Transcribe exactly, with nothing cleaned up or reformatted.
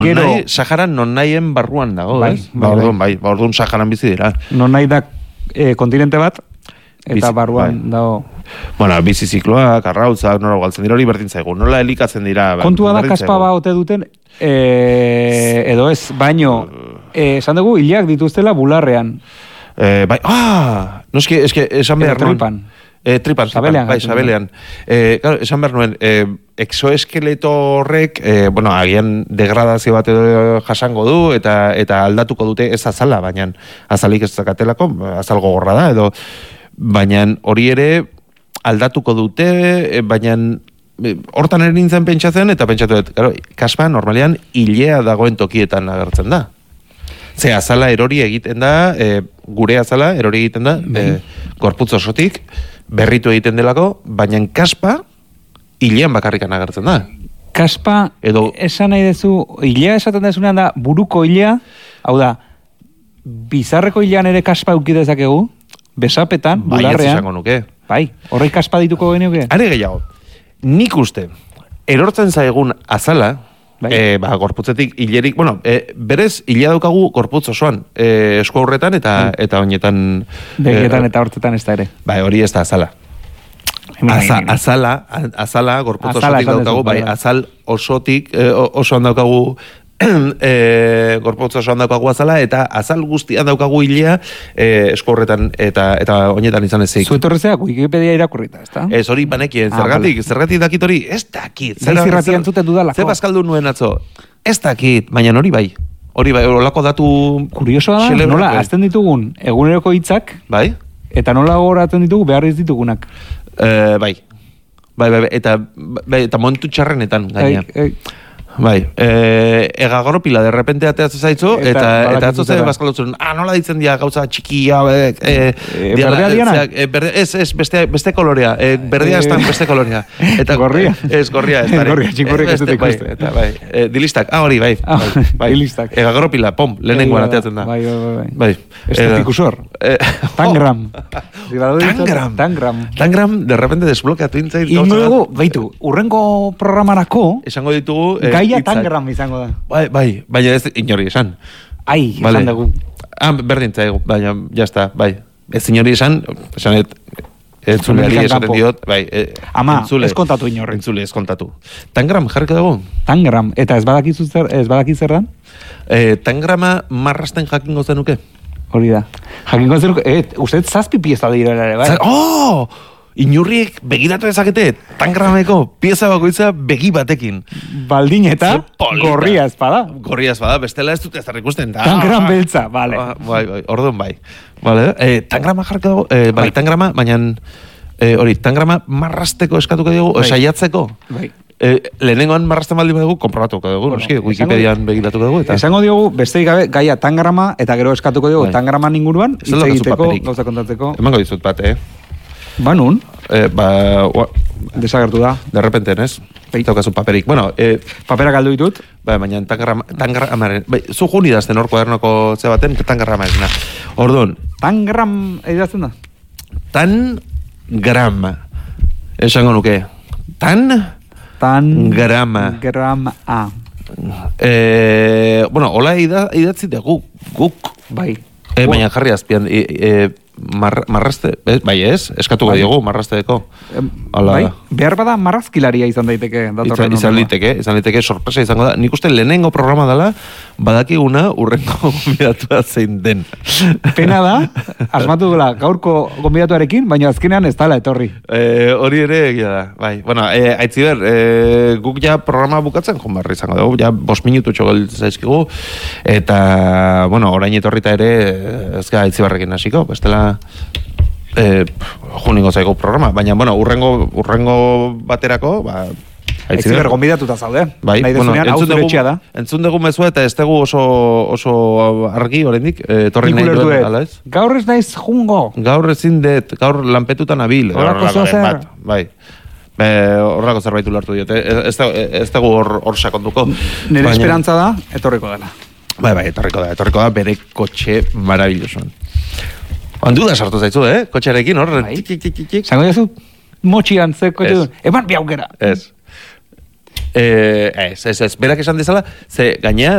Gero, nahi, Saharan non nahien barruan dago, bai, ez? bai, Ba, orduan, bai. bai, ba, orduan Saharan bizi dira. Non nahi da e, kontinente bat, eta Bizi- barruan bai. dago. Bueno, bizi zikloak, arrautzak, nora galtzen dira, hori berdin zaigu. Nola elikatzen dira. ba, Kontua da berdin kaspa zaigu. ba ote duten, e, edo ez, baino, e, esan dugu, hileak dituztela bularrean. Eh, bai, ah, noski, eske, esan Edo behar nuen. tripan. Eh, tripan, Sabelean, bai, jaten sabelean. Eh, claro, esan behar nuen, eh, exoeskeleto horrek, eh, bueno, agian degradazio bat edo jasango du, eta eta aldatuko dute ez azala, baina azalik ez zakatelako, azal gogorra da, edo, baina hori ere aldatuko dute, eh, baina eh, hortan ere nintzen pentsatzen, eta pentsatu dut, claro, kaspa normalean hilea dagoen tokietan agertzen da. Ze azala erori egiten da, e, gure azala erori egiten da, e, gorputz osotik, berritu egiten delako, baina kaspa hilean bakarrikan agertzen da. Kaspa, Edo- esan nahi dezu, hilea esaten dezunean da, buruko hilea, hau da, bizarreko hilean ere kaspa euki dezakegu, besapetan, Bai, ez bularrean. izango nuke. Bai, horrek kaspa dituko genioke? Are gehiago, nik uste, erortzen zaigun azala, Bai. e, ba, gorputzetik hilerik, bueno, e, berez hilea daukagu gorputz osoan, e, esku aurretan eta eta oinetan... Begietan e, eta hortzetan ez da ere. Bai, hori ez da azala. Aza, azala, a- azala, gorputz Azala osotik esan duzu, daukagu, bai, bai, bai. azal osotik, eh, o- osoan daukagu eh, gorputz osoan daukagu azala, eta azal guztian daukagu hilea eh, esku horretan eta eta oinetan izan ezik. Zuetorrezeak Wikipedia irakurrita, ez da? Ez hori banekien, Ah, zergatik, zergatik dakit hori, ez dakit. Naiz irratia entzuten dudalako. Ze bazkaldu nuen atzo, ez dakit, baina hori bai. Hori bai, olako datu... Kuriosoa da, xelebratu nola, bai. azten ditugun eguneroko hitzak, Bai? eta nola gogoratzen ditugu behar ez ditugunak. Eh, bai. Bai, bai, bai, eta, bai, eta momentu txarrenetan, gaina. Ai, ai, Bai, eh, egagoropila de repente ateatzen zaitzu, Eta eta, eta badakizu atzo zen zera. bazkaldutzen, ah, nola ditzen dira gauza txikia, eh, eh, Eh, diala- berdea dianak? zeak, eh, berde, ez, ez, beste, beste kolorea, eh, berdea Eh, ez da beste kolorea. Eta, gorria? Ez, gorria, ez da. Gorria, txingorriak ez dut Beste, bai, ikusten. Eta, bai, eh, dilistak, ah, hori, bai, Ah, bai, bai. dilistak. Egagoropila, pom, lehenengoan Bai, ateatzen da. bai, bai, bai, bai. Bai. Estetikusor. Eh, Tangram. Tangram. Tangram. Tangram, de repente desblokeatu intzait. Ingo gauza bat. dugu, baitu, urrengo programarako, Esango ditugu... eh, gaia hitzak. Tangram izango da. Bai, bai, baina ez inori esan. Ai, Vale. esan dugu. Ah, berdin zaigu, baina, jazta, bai. Ez inori esan, esanet, entzuleari Hemendik esaten kanpo. diot, bai. E, Ama, ez kontatu inorri. Entzule, ez kontatu. Tangram, jarriko dugu? Tangram, eta ez badakizu zer, ez badakiz zer dan? E, tangrama marrasten jakingo zenuke? Hori da. Jakingo zer, eh, uste zazpi pieza dira ere, bai? Za- Oh! Inurriek begiratu dezakete, tangrameko pieza bakoitza begi batekin. Baldin eta Zer polita. gorria ezpada. Gorria ez bada, bestela ez dute ez ikusten. Da. Tangram beltza, bale. Ah, bai, bai, orduan bai. Vale, eh, tangrama jarriko dugu, eh, bai, Bai. tangrama, baina eh, hori, tangrama marrasteko eskatuko dugu, Bai. o saiatzeko. Bai. Eh, lehenengoan marrasten baldin badugu, konprobatuko dugu, Bueno, noski, esango- Wikipedian begiratuko dugu, eta... Esango diogu, besteik gabe, gaia tangrama, eta gero eskatuko diogu Bai. tangraman inguruan, Ez hitz daukazu egiteko, paperik. gauza kontatzeko. Emango dizut bat, eh? Ba nun, eh ba, ua, desagertu da. de repente, ez? Bai. Daukazu paperik. Bueno, eh, Paperak aldu ditut, bai, baina tangrama, tangramaren... Bai, zu juni dazten hor kuadernoko ze baten, tangrama esna. Orduan, tangram idazten da. tangrama. Esango nuke. Tan... Tan... Grama. Grama. A. Eh, bueno, hola ida, idatzi dugu, guk. Bai. Eh, baina jarri azpian, e, e, mar, marraste, eh, bai ez, eskatuko Bai. diogu marrasteko. Em, Hala bai, da. behar bada marrazkilaria izan daiteke Izan, datorren izan urrengoa. liteke, izan liteke, sorpresa izango da. Nik uste lehenengo programa dela, badakiguna urrengo gonbidatua zein den. Pena da, asmatu dela gaurko gonbidatuarekin, baina azkenean ez dala etorri. Eh, hori ere egia da, bai. Bueno, eh, aitziber, eh, guk ja programa bukatzen joan barri izango dugu, ja bost minutu txogel zaizkigu, eta, bueno, orain etorrita ere, eh, ez ga aitzibarrekin hasiko, bestela, eh, juningo zaigu programa, baina, bueno, urrengo, urrengo baterako, ba, Aitziber gonbidatuta zaude. Bai, Nahi bueno, dezunean, hau entzun zure dugu, etxea da. entzun dugu mezua eta ez dugu oso, oso argi oraindik, eh, etorri Nik nahi ulertu duen, dut. ala ez? Gaur ez naiz jungo. Gaur ezin dut, gaur lanpetutan abil. Horrako horrelakoren zer. bat, bai. Be, horrako zerbait ulertu diote. Ez da- ez dugu hor, hor sakonduko. Nire Baina- esperantza da, etorriko dela. Bai, bai, etorriko da, etorriko da bere kotxe marabillosoan. Handu da sartu zaitzu, eh? Kotxearekin, hor, Bai. tik, tik, tik, tik, tik. Zango jazu, motxian zeko Ez. dut. Eman bi aukera. Ez. Eh, ez, ez, ez, berak esan dezala, ze gainea